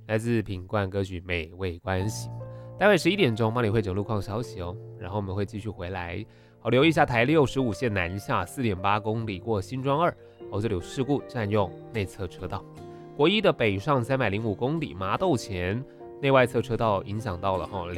来自品冠歌曲《美味关系》。待会11点钟帮你会整路况消息哦，然后我们会继续回来。好，留意一下台65线南下 4.8 公里过新庄2，这里有事故，占用内侧车道。国一的北上305公里麻豆前内外侧车道影响到了